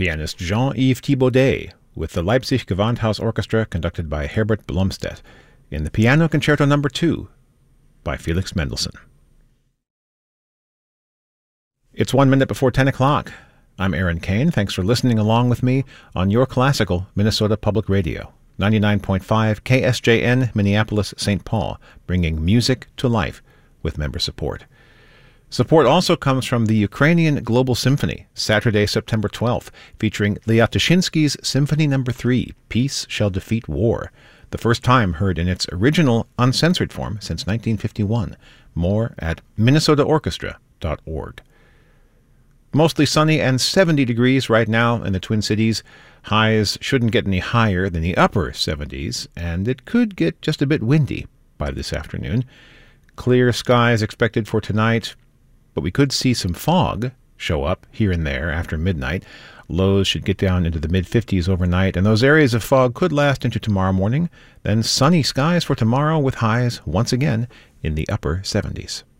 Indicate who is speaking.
Speaker 1: pianist Jean-Yves Thibaudet with the Leipzig Gewandhaus Orchestra conducted by Herbert Blomstedt in the Piano Concerto No. 2 by Felix Mendelssohn. It's 1 minute before 10 o'clock. I'm Aaron Kane. Thanks for listening along with me on your classical Minnesota Public Radio, 99.5 KSJN Minneapolis, St. Paul, bringing music to life with member support. Support also comes from the Ukrainian Global Symphony, Saturday, September 12th, featuring Lyatoshinsky's Symphony No. 3, Peace Shall Defeat War, the first time heard in its original uncensored form since 1951. More at minnesotaorchestra.org. Mostly sunny and 70 degrees right now in the Twin Cities. Highs shouldn't get any higher than the upper 70s, and it could get just a bit windy by this afternoon. Clear skies expected for tonight, but we could see some fog show up here and there after midnight. Lows should get down into the mid-50s overnight, and those areas of fog could last into tomorrow morning. Then sunny skies for tomorrow with highs once again in the upper 70s.